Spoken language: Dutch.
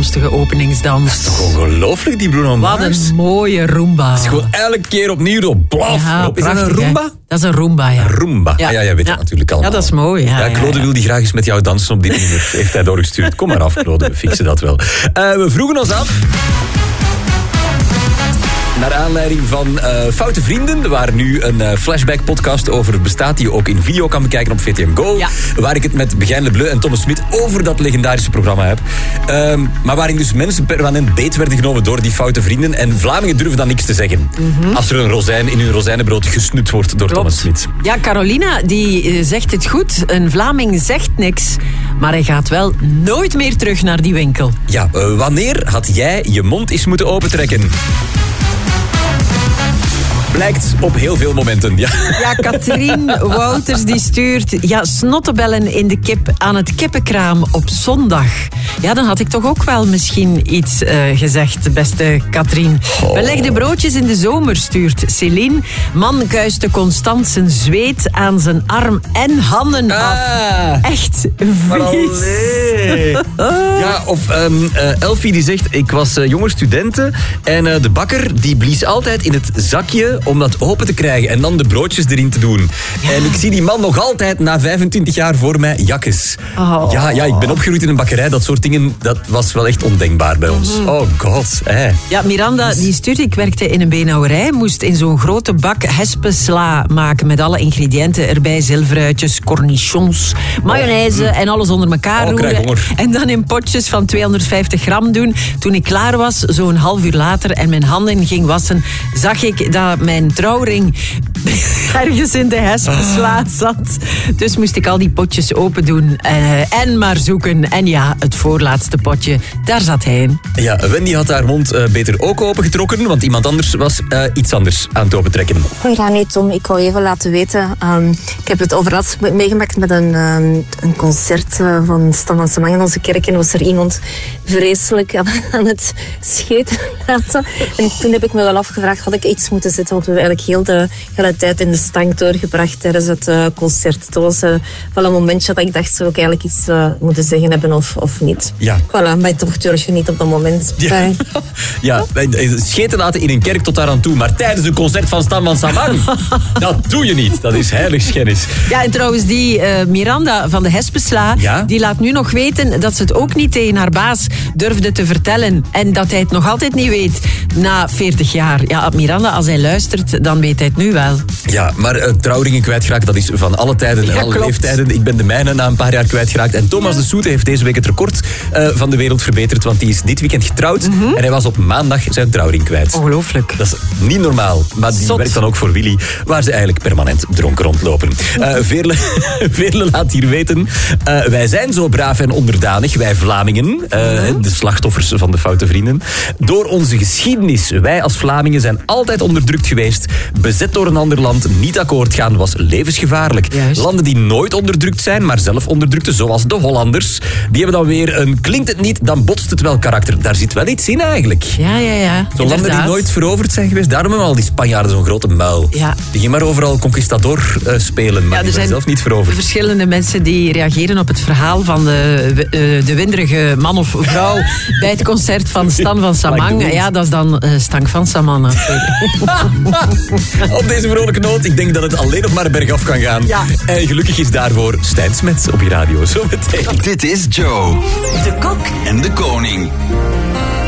toekomstige openingsdans. Dat is toch ongelooflijk, die Bruno Mars? Wat een mooie Roomba. Het is gewoon elke keer opnieuw op blaf. Ja, is dat een Roomba? Hè? Dat is een Roomba, ja. Roomba. Ja, jij weet het natuurlijk allemaal. Ja, dat is mooi. Ja, Claude wil die graag eens met jou dansen op dit nummer. Heeft hij doorgestuurd. Kom maar af, Claude, we fixen dat wel. We vroegen ons af... Naar aanleiding van Foute Vrienden, waar nu een flashback-podcast over bestaat, die je ook in video kan bekijken op VTM Go. Ja. Waar ik het met Begijn Lebleu en Thomas Smit over dat legendarische programma heb. Maar waarin dus mensen permanent beet werden genomen door die Foute Vrienden. En Vlamingen durven dan niks te zeggen. Mm-hmm. Als er een rozijn in hun rozijnenbrood gesnut wordt door Thomas Smit. Ja, Carolina, die zegt het goed. Een Vlaming zegt niks, maar hij gaat wel nooit meer terug naar die winkel. Ja, wanneer had jij je mond eens moeten opentrekken? Blijkt op heel veel momenten, ja. Ja, Katrien Wouters die stuurt... Ja, snottebellen in de kip aan het kippenkraam op zondag. Ja, dan had ik toch ook wel misschien iets gezegd, beste Katrien. Belegde broodjes in de zomer, stuurt Céline. Man kuiste constant zijn zweet aan zijn arm en handen af. Echt vies. Ja, of Elfie die zegt... Ik was jonge studente en de bakker die blies altijd in het zakje om dat open te krijgen en dan de broodjes erin te doen. Ja. En ik zie die man nog altijd na 25 jaar voor mij jakkes. Oh. Ja, ik ben opgegroeid in een bakkerij. Dat soort dingen, dat was wel echt ondenkbaar bij ons. Oh god. Ja, Miranda, die stuurt, ik werkte in een beenhouwerij, moest in zo'n grote bak hespesla maken met alle ingrediënten erbij, zilveruitjes, cornichons, mayonaise en alles onder elkaar roeren. En dan in potjes van 250 gram doen. Toen ik klaar was, zo'n half uur later en mijn handen ging wassen, zag ik dat mijn trouwring ergens in de hespesla zat. Dus moest ik al die potjes open doen en maar zoeken. En ja, het voorlaatste potje, daar zat hij in. Ja, Wendy had haar mond beter ook opengetrokken, want iemand anders was iets anders aan het opentrekken. Ja, nee, Tom, ik wou even laten weten. Ik heb het overlaatst meegemaakt met een concert van Stan van Samang in onze kerk. En was er iemand vreselijk aan het scheten laten. En toen heb ik me wel afgevraagd, had ik iets moeten zetten? Want we hebben eigenlijk heel de hele tijd in de stank doorgebracht tijdens het concert. Het was wel een momentje dat ik dacht, zou ik eigenlijk iets moeten zeggen hebben of niet. Ja. Voilà, maar toch durf je niet op dat moment. Ja, scheten laten in een kerk tot daar aan toe, maar tijdens een concert van Stan van Samang, dat doe je niet. Dat is heiligschennis. Ja, en trouwens die Miranda van de Hespesla, die laat nu nog weten dat ze het ook niet tegen haar baas durfde te vertellen. En dat hij het nog altijd niet weet na 40 jaar. Ja, Miranda, als hij luistert, dan weet hij het nu wel. Ja, maar trouwringen kwijtgeraakt, dat is van alle tijden en alle leeftijden. Ik ben de mijne na een paar jaar kwijtgeraakt. En Thomas de Soete heeft deze week het record van de wereld verbeterd, want die is dit weekend getrouwd en hij was op maandag zijn trouwring kwijt. Ongelooflijk. Dat is niet normaal, maar die werkt dan ook voor Willy, waar ze eigenlijk permanent dronken rondlopen. Veerle laat hier weten, wij zijn zo braaf en onderdanig, wij Vlamingen, de slachtoffers van de Foute Vrienden. Door onze geschiedenis, wij als Vlamingen zijn altijd onderdrukt geweest. Bezet door een ander land, niet akkoord gaan was levensgevaarlijk. Juist. Landen die nooit onderdrukt zijn, maar zelf onderdrukten, zoals de Hollanders, die hebben dan weer een klinkt het niet, dan botst het wel karakter. Daar zit wel iets in eigenlijk. Ja. Zo'n landen die nooit veroverd zijn geweest, daarom hebben al die Spanjaarden zo'n grote muil. Ja. Die gaan maar overal conquistador spelen, maar die zijn zelf niet veroverd. Verschillende mensen die reageren op het verhaal van de winderige man of vrouw bij het concert van Stan van Samang. Ja, dat is dan Stank van Saman. Op deze vrolijke noot, ik denk dat het alleen nog maar bergaf kan gaan. Ja. En gelukkig is daarvoor Stijn Smets op je radio. Zo meteen. Dit is Joe. De Kok en de Koning.